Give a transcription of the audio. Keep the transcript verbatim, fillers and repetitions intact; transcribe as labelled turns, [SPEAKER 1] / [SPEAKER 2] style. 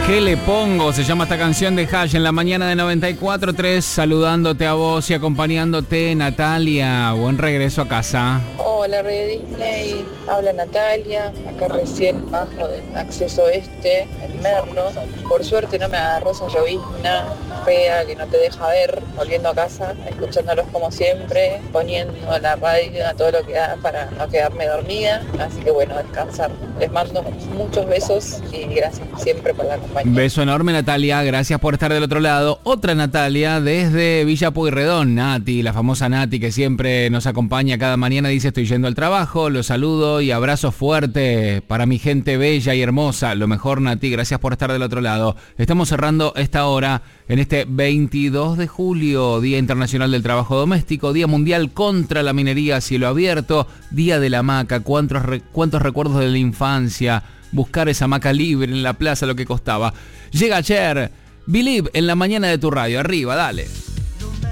[SPEAKER 1] ¿Qué le pongo? Se llama esta canción de Hash en la mañana de noventa y cuatro punto tres, saludándote a vos y acompañándote, Natalia. Buen regreso a casa.
[SPEAKER 2] Hola, Red Disney. Habla Natalia. Acá recién bajo del acceso este, en Merlo. Por suerte no me agarró esa llovizna fea que no te deja ver, volviendo a casa, escuchándolos como siempre, poniendo la radio a todo lo que da para no quedarme dormida. Así que bueno, descansar. Les mando muchos besos y gracias siempre por la compañía.
[SPEAKER 1] Beso enorme, Natalia. Gracias por estar del otro lado. Otra Natalia desde Villa Pueyrredón, Nati, la famosa Nati que siempre nos acompaña cada mañana. Dice: estoy yendo al trabajo, los saludo y abrazo fuerte para mi gente bella y hermosa. Lo mejor, Nati, gracias por estar del otro lado. Estamos cerrando esta hora en este veintidós de julio, Día Internacional del Trabajo Doméstico, Día Mundial contra la Minería a Cielo Abierto, Día de la Hamaca. ¿Cuántos, re- cuántos recuerdos de la infancia? Buscar esa hamaca libre en la plaza, lo que costaba. Llega Cher, Believe en la mañana de tu radio. Arriba, dale.